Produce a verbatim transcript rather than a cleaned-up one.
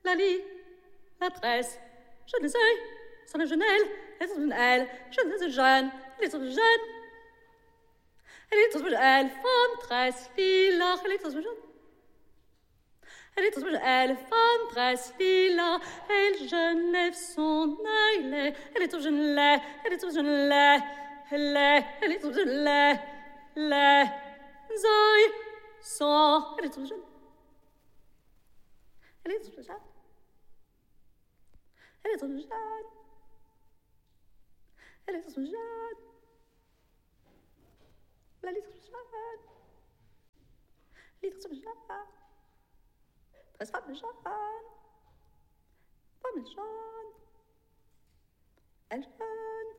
la lie, la tresse, je ne sais, sans le jeunelle, elle est toute elle, je ne sais jeune, elle est toute jeune. Elle est toute elle, femme tresse, lilas, elle est toute jeune. Elle est toute elle, femme tresse, lilas, elle jeune lève son œil laid, elle est toute jeune laid, elle est toute jeune laid, laid, elle est toute jeune laid, laid, zoi, sang, elle est toute jeune. Elle est toute jeune. Elle est toute jeune. Elle est toute jeune. La litre jeune. Litre jeune. Très femme jeune. Femme jeune. Elle jeune.